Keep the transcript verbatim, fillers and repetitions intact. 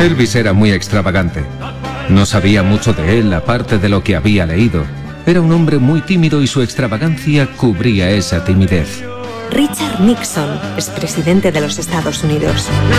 Elvis era muy extravagante. No sabía mucho de él aparte de lo que había leído. Era un hombre muy tímido y su extravagancia cubría esa timidez. Richard Nixon, expresidente de los Estados Unidos.